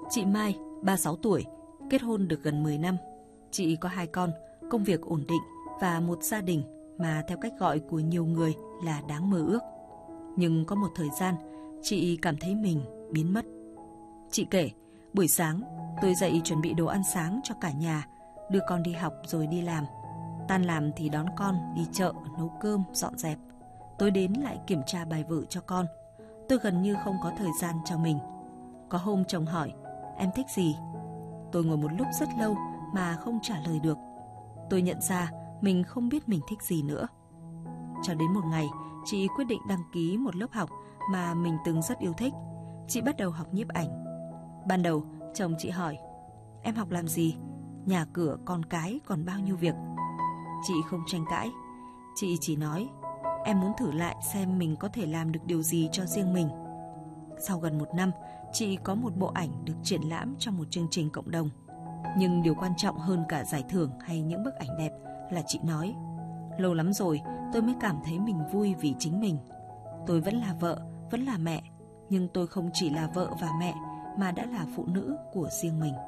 Chị Mai, 36 tuổi, kết hôn được gần 10 năm. Chị có 2 con, công việc ổn định và một gia đình mà theo cách gọi của nhiều người là đáng mơ ước. Nhưng có một thời gian, chị cảm thấy mình biến mất. Chị kể, buổi sáng tôi dậy chuẩn bị đồ ăn sáng cho cả nhà, đưa con đi học rồi đi làm. Tan làm thì đón con đi chợ, nấu cơm, dọn dẹp. Tối đến lại kiểm tra bài vở cho con. Tôi gần như không có thời gian cho mình. Có hôm chồng hỏi, em thích gì? Tôi ngồi một lúc rất lâu mà không trả lời được. Tôi nhận ra mình không biết mình thích gì nữa. Cho đến một ngày, chị quyết định đăng ký một lớp học mà mình từng rất yêu thích. Chị bắt đầu học nhiếp ảnh. Ban đầu, chồng chị hỏi, em học làm gì? Nhà cửa, con cái, còn bao nhiêu việc. Chị không tranh cãi. Chị chỉ nói, em muốn thử lại xem mình có thể làm được điều gì cho riêng mình. Sau gần 1 năm, chị có một bộ ảnh được triển lãm trong một chương trình cộng đồng. Nhưng điều quan trọng hơn cả giải thưởng hay những bức ảnh đẹp là chị nói, lâu lắm rồi tôi mới cảm thấy mình vui vì chính mình. Tôi vẫn là vợ, vẫn là mẹ, nhưng tôi không chỉ là vợ và mẹ mà đã là phụ nữ của riêng mình.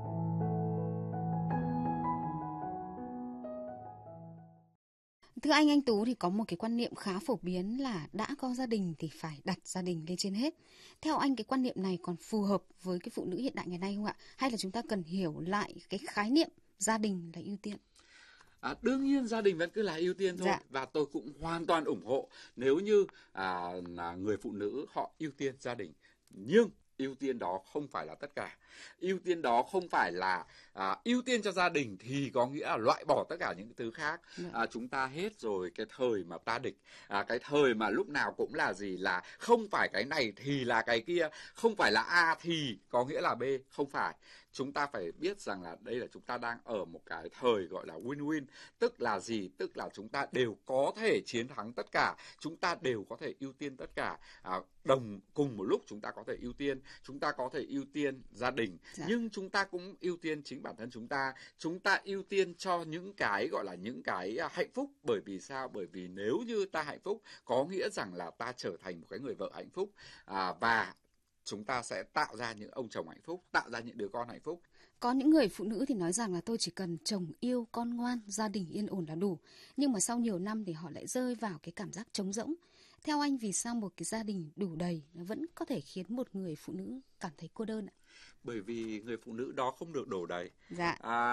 Thưa anh Tú thì có một cái quan niệm khá phổ biến là đã có gia đình thì phải đặt gia đình lên trên hết. Theo anh cái quan niệm này còn phù hợp với cái phụ nữ hiện đại ngày nay không ạ? Hay là chúng ta cần hiểu lại cái khái niệm gia đình là ưu tiên? Đương nhiên gia đình vẫn cứ là ưu tiên thôi. Dạ. Và tôi cũng hoàn toàn ủng hộ nếu như là người phụ nữ họ ưu tiên gia đình. Nhưng ưu tiên đó không phải là tất cả. Ưu tiên đó không phải là ưu tiên cho gia đình thì có nghĩa là loại bỏ tất cả những thứ khác. Chúng ta hết rồi cái thời mà ta địch, cái thời mà lúc nào cũng là gì là không phải cái này thì là cái kia, không phải là A thì có nghĩa là B, không phải. Chúng ta phải biết rằng là đây là chúng ta đang ở một cái thời gọi là win-win. Tức là gì? Tức là chúng ta đều có thể chiến thắng tất cả, chúng ta đều có thể ưu tiên tất cả. Cùng một lúc chúng ta có thể ưu tiên, chúng ta có thể ưu tiên gia đình, nhưng chúng ta cũng ưu tiên chính bản thân chúng ta ưu tiên cho những cái gọi là những cái hạnh phúc. Bởi vì sao? Bởi vì nếu như ta hạnh phúc có nghĩa rằng là ta trở thành một cái người vợ hạnh phúc, và chúng ta sẽ tạo ra những ông chồng hạnh phúc, tạo ra những đứa con hạnh phúc. Có những người phụ nữ thì nói rằng là tôi chỉ cần chồng yêu, con ngoan, gia đình yên ổn là đủ. Nhưng mà sau nhiều năm thì họ lại rơi vào cái cảm giác trống rỗng. Theo anh, vì sao một cái gia đình đủ đầy vẫn có thể khiến một người phụ nữ cảm thấy cô đơn ạ? Bởi vì người phụ nữ đó không được đổ đầy. Dạ.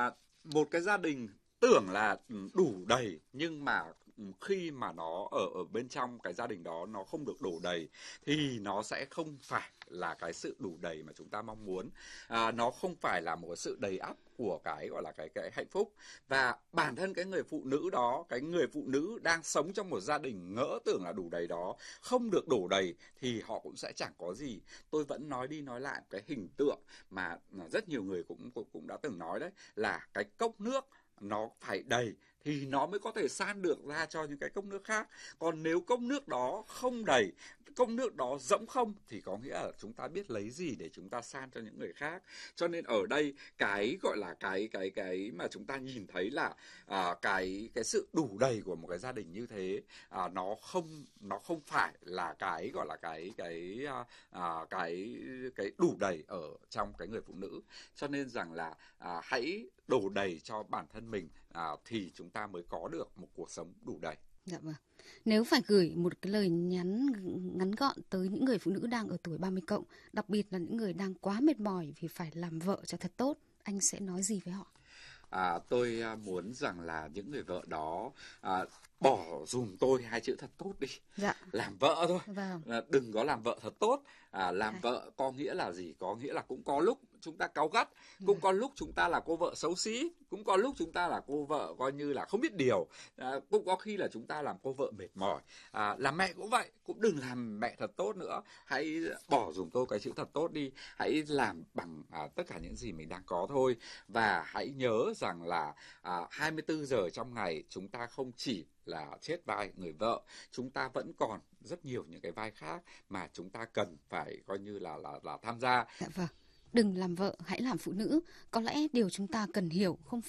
Một cái gia đình tưởng là đủ đầy, nhưng mà khi mà nó ở bên trong cái gia đình đó nó không được đổ đầy thì nó sẽ không phải là cái sự đủ đầy mà chúng ta mong muốn. Nó không phải là một cái sự đầy ắp của cái gọi là cái hạnh phúc. Và bản thân cái người phụ nữ đó, cái người phụ nữ đang sống trong một gia đình ngỡ tưởng là đủ đầy đó, không được đổ đầy thì họ cũng sẽ chẳng có gì. Tôi vẫn nói đi nói lại cái hình tượng mà rất nhiều người cũng đã từng nói đấy, là cái cốc nước nó phải đầy thì nó mới có thể san được ra cho những cái cốc nước khác. Còn nếu cốc nước đó không đầy, cốc nước đó rỗng không thì có nghĩa là chúng ta biết lấy gì để chúng ta san cho những người khác. Cho nên ở đây cái gọi là cái mà chúng ta nhìn thấy là cái sự đủ đầy của một cái gia đình như thế, nó không phải là cái gọi là cái đủ đầy ở trong cái người phụ nữ. Cho nên rằng là hãy đổ đầy cho bản thân mình thì chúng ta mới có được một cuộc sống đủ đầy. Dạ vâng. Nếu phải gửi một cái lời nhắn ngắn gọn tới những người phụ nữ đang ở tuổi 30 cộng, đặc biệt là những người đang quá mệt mỏi vì phải làm vợ cho thật tốt, anh sẽ nói gì với họ? Tôi muốn rằng là những người vợ đó bỏ dùm tôi 2 chữ thật tốt đi. Dạ. Làm vợ thôi. Vâng. Đừng có làm vợ thật tốt. Làm vợ có nghĩa là gì? Có nghĩa là cũng có lúc chúng ta cáu gắt, cũng có lúc chúng ta là cô vợ xấu xí, cũng có lúc chúng ta là cô vợ coi như là không biết điều, cũng có khi là chúng ta làm cô vợ mệt mỏi. Làm mẹ cũng vậy, cũng đừng làm mẹ thật tốt nữa. Hãy bỏ dùm tôi cái chữ thật tốt đi. Hãy làm bằng tất cả những gì mình đang có thôi. Và hãy nhớ rằng là 24 giờ trong ngày chúng ta không chỉ là chết vai người vợ, chúng ta vẫn còn rất nhiều những cái vai khác mà chúng ta cần phải coi như là tham gia. Dạ vâng. Đừng làm vợ, hãy làm phụ nữ. Có lẽ điều chúng ta cần hiểu không